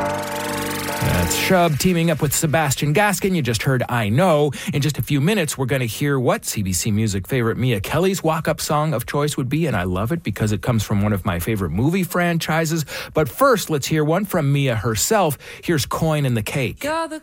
That's Shub teaming up with Sebastian Gaskin. You just heard I Know. In just a few minutes, we're going to hear what CBC Music favorite Mia Kelly's walk-up song of choice would be, and I love it because it comes from one of my favorite movie franchises. But first, let's hear one from Mia herself. Here's Coin in the Cake. You're the